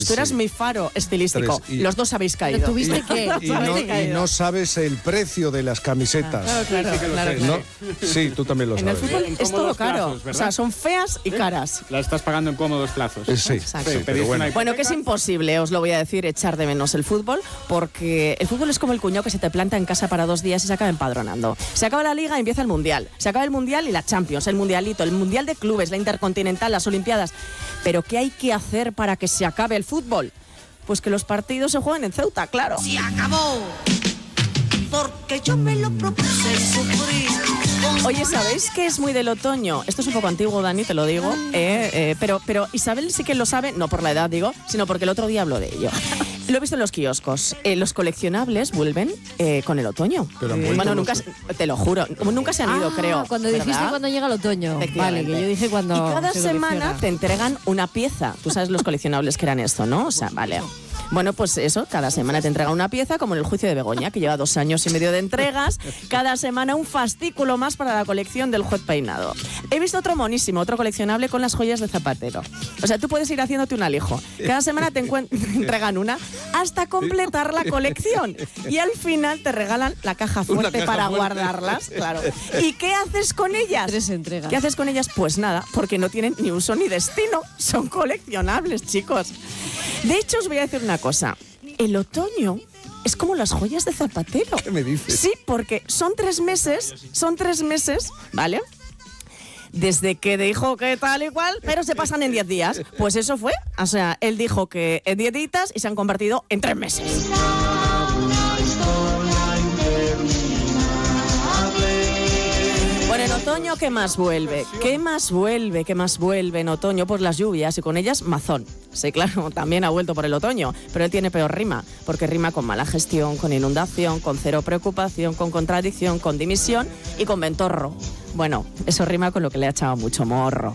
Tú eras mi faro estilístico. Los dos habéis caído. ¿Tuviste qué? Y no sabes el precio de las camisetas. Claro. ¿No? Sí, tú también lo sabes. En el fútbol es todo caro. O sea, son feas y caras. La estás pagando en cómodos plazos. Sí, Exacto. pero bueno. Bueno, que es imposible, os lo voy a decir, echar de menos el fútbol, porque el fútbol es como el cuñado que se te planta en casa para 2 días y se acaba empadronando. Se acaba la Liga y empieza el Mundial. Se acaba el Mundial y la Champions, el Mundialito, el Mundial de Clubes, la Intercontinental, las Olimpiadas. ¿Pero qué hay que hacer para que se acabe el fútbol? Pues que los partidos se jueguen en Ceuta, claro. Se acabó, porque yo me lo propuse y sufrí. Oye, ¿sabéis qué es muy del otoño? Esto es un poco antiguo, Dani, te lo digo. Pero Isabel sí que lo sabe, no por la edad, digo, sino porque el otro día habló de ello. Lo he visto en los kioscos. Los coleccionables vuelven con el otoño. Bueno, nunca, te lo juro, nunca se han ido, creo. Cuando dijiste ¿verdad? cuando llega el otoño. Vale, que yo dije cuando. Y cada se semana colecciona. te entregan una pieza. Tú sabes los coleccionables que eran esto, ¿no? O sea, vale. Bueno, pues eso, cada semana te entregan una pieza, como en el juicio de Begoña, que lleva 2 años y medio de entregas. Cada semana un fascículo más para la colección del juez peinado. He visto otro monísimo, otro coleccionable con las joyas de Zapatero. O sea, tú puedes ir haciéndote un alijo. Cada semana te entregan una hasta completar la colección. Y al final te regalan la caja fuerte para guardarlas. Claro. ¿Y qué haces con ellas? 3 entregas. ¿Qué haces con ellas? Pues nada, porque no tienen ni uso ni destino. Son coleccionables, chicos. De hecho, os voy a decir una cosa. El otoño es como las joyas de Zapatero. ¿Qué me dices? Sí, porque son 3 meses, ¿vale? Desde que dijo que tal y cual, pero se pasan en 10 días. Pues eso fue. O sea, él dijo que en 10 días y se han convertido en 3 meses. Bueno, en otoño, ¿qué más vuelve? ¿Qué más vuelve en otoño? Pues las lluvias y con ellas mazón. Sí, claro, también ha vuelto por el otoño, pero él tiene peor rima, porque rima con mala gestión, con inundación, con cero preocupación, con contradicción, con dimisión y con ventorro. Bueno, eso rima con lo que le ha echado mucho morro.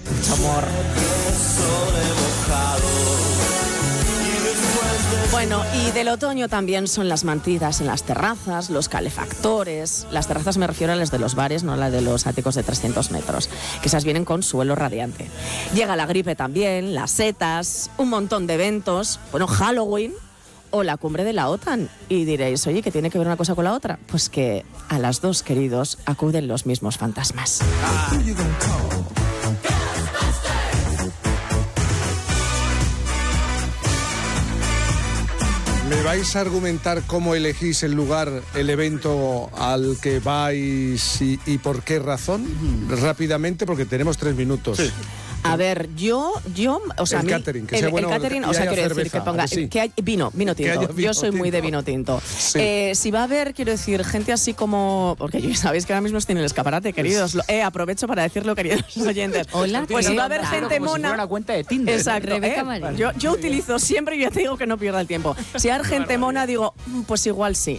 Bueno, y del otoño también son las mantidas en las terrazas, los calefactores. Las terrazas me refiero a las de los bares, no a las de los áticos de 300 metros, que esas vienen con suelo radiante. Llega la gripe también, las setas, un montón de eventos, bueno, Halloween o la cumbre de la OTAN. Y diréis, oye, ¿qué tiene que ver una cosa con la otra? Pues que a las dos, queridos, acuden los mismos fantasmas. ¿Me vais a argumentar cómo elegís el lugar, el evento al que vais y por qué razón? Rápidamente, porque tenemos 3 minutos. Sí. A ver, yo, o sea, el catering, que sea bueno, el catering, que o sea, haya quiero cerveza, decir que ponga, sí. que hay vino tinto. Yo soy muy de vino tinto. Sí. Si va a haber, quiero decir, gente así como, porque ya sabéis que ahora mismo estoy en el escaparate, queridos. Aprovecho para decirlo, queridos oyentes. Hola. Pues si va a haber gente como mona. Si fuera una cuenta de Tinder. Exacto. Rebeca Marín. Yo utilizo siempre y ya te digo que no pierda el tiempo. Si hay gente mona, digo, pues igual sí.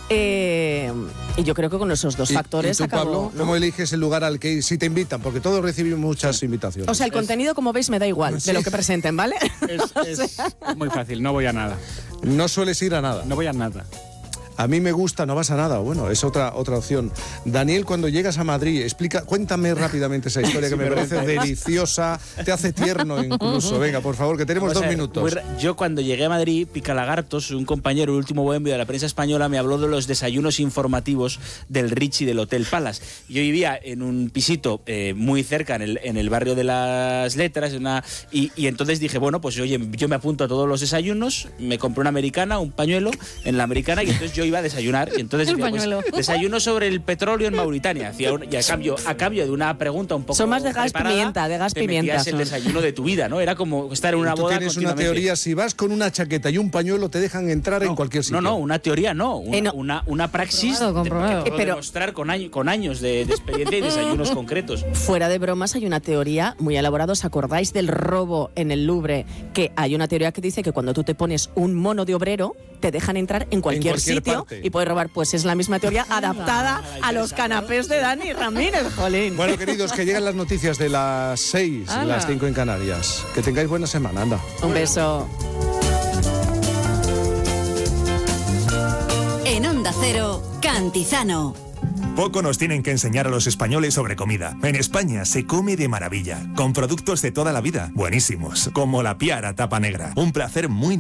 Y yo creo que con esos dos factores ¿Y tú, Pablo, cómo eliges el lugar al que ir si te invitan? Porque todos recibimos muchas invitaciones. O sea, el contenido, como veis, me da igual de lo que presenten, ¿vale? Es muy fácil, no voy a nada. No sueles ir a nada. No voy a nada. A mí me gusta, no vas a nada. Bueno, es otra opción. Daniel, cuando llegas a Madrid, cuéntame rápidamente esa historia que me parece deliciosa, te hace tierno incluso. Venga, por favor, que tenemos 2 minutos. Yo cuando llegué a Madrid, Picalagartos, un compañero, el último bohemio de la prensa española, me habló de los desayunos informativos del Ritz y del Hotel Palace. Yo vivía en un pisito muy cerca, en el barrio de las Letras, y entonces dije, bueno, pues oye, yo me apunto a todos los desayunos, me compré una americana, un pañuelo en la americana, y entonces yo iba a desayunar, y entonces decía, pues, desayuno sobre el petróleo en Mauritania, y a cambio de una pregunta un poco son más de gas preparada, pimienta, el desayuno de tu vida, ¿no? Era como estar en una boda. Tú tienes una teoría, si vas con una chaqueta y un pañuelo te dejan entrar en cualquier sitio. No, una teoría no, una praxis comprobado. Pero demostrar con años de experiencia y desayunos concretos. Fuera de bromas, hay una teoría muy elaborada. ¿Os acordáis del robo en el Louvre? Que hay una teoría que dice que cuando tú te pones un mono de obrero, te dejan entrar en cualquier sitio parte. Y puedes robar. Pues es la misma teoría adaptada a los canapés de Dani Ramírez, jolín. Bueno, queridos, que llegan las noticias de las 6, las 5 en Canarias. Que tengáis buena semana, anda. Un beso. En Onda Cero, Cantizano. Poco nos tienen que enseñar a los españoles sobre comida. En España se come de maravilla, con productos de toda la vida, buenísimos, como la Piara tapa negra. Un placer muy